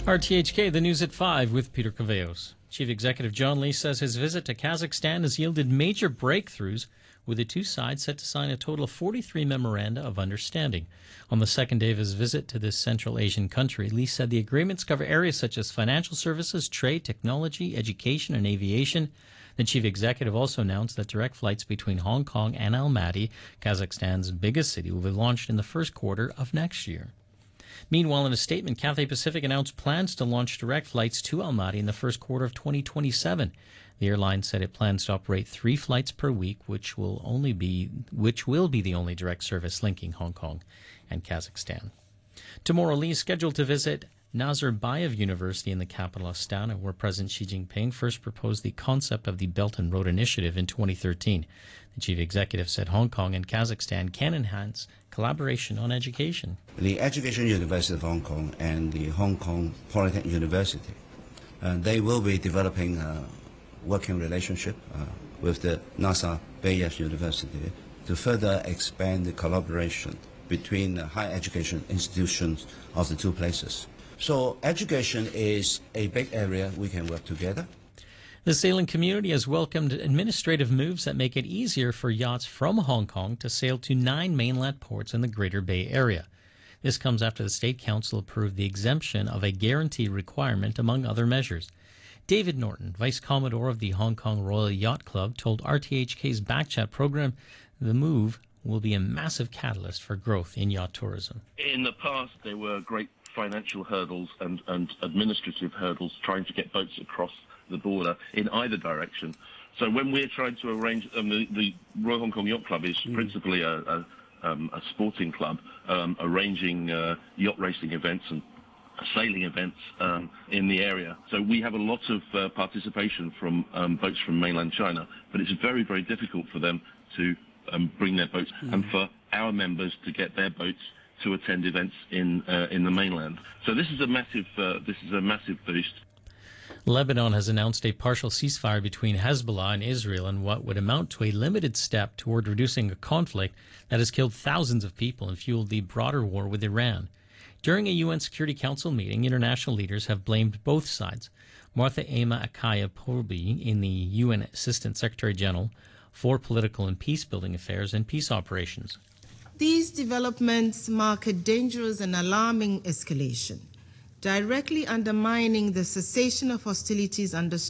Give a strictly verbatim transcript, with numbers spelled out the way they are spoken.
R T H K, the news at five with Peter Caveos. Chief Executive John Lee says his visit to Kazakhstan has yielded major breakthroughs, with the two sides set to sign a total of forty-three memoranda of understanding. On the second day of his visit to this Central Asian country, Lee said the agreements cover areas such as financial services, trade, technology, education, and aviation. The chief executive also announced that direct flights between Hong Kong and Almaty, Kazakhstan's biggest city, will be launched in the first quarter of next year. Meanwhile, in a statement, Cathay Pacific announced plans to launch direct flights to Almaty in the first quarter of twenty twenty-seven. The airline said it plans to operate three flights per week, which will only be which will be the only direct service linking Hong Kong and Kazakhstan. Tomorrow, Lee is scheduled to visit Nazarbayev University in the capital Astana, where President Xi Jinping first proposed the concept of the Belt and Road Initiative in twenty thirteen. The chief executive said Hong Kong and Kazakhstan can enhance collaboration on education. The Education University of Hong Kong and the Hong Kong Polytechnic University, uh, they will be developing a working relationship uh, with the Nazarbayev University to further expand the collaboration between the higher education institutions of the two places. So education is a big area we can work together. The sailing community has welcomed administrative moves that make it easier for yachts from Hong Kong to sail to nine mainland ports in the Greater Bay Area. This comes after the State Council approved the exemption of a guarantee requirement, among other measures. David Norton, Vice Commodore of the Hong Kong Royal Yacht Club, told R T H K's Backchat program the move will be a massive catalyst for growth in yacht tourism. In the past, there were great financial hurdles and, and administrative hurdles trying to get boats across the border in either direction. So when we're trying to arrange, um, the, the Royal Hong Kong Yacht Club is mm. principally a, a, um, a sporting club, um, arranging uh, yacht racing events and sailing events um, in the area. So we have a lot of uh, participation from um, boats from mainland China, but it's very, very difficult for them to um, bring their boats mm. and for our members to get their boats to attend events in uh, in the mainland. So this is a massive uh, this is a massive boost. Lebanon has announced a partial ceasefire between Hezbollah and Israel in what would amount to a limited step toward reducing a conflict that has killed thousands of people and fueled the broader war with Iran. During a U N Security Council meeting, international leaders have blamed both sides. Martha Ema Akaya Porbi, in the U N Assistant Secretary General for Political and Peacebuilding Affairs and Peace Operations. These developments mark a dangerous and alarming escalation, directly undermining the cessation of hostilities under